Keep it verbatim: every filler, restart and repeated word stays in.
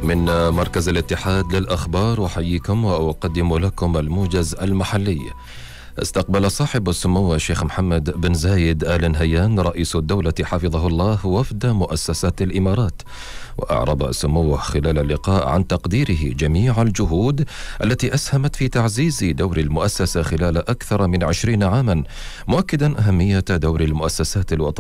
من مركز الاتحاد للأخبار أحييكم وأقدم لكم الموجز المحلي. استقبل صاحب السمو الشيخ محمد بن زايد آل نهيان رئيس الدولة حفظه الله وفد مؤسسات الإمارات، وأعرب سموه خلال اللقاء عن تقديره جميع الجهود التي أسهمت في تعزيز دور المؤسسة خلال أكثر من عشرين عاما، مؤكدا أهمية دور المؤسسات الوطنية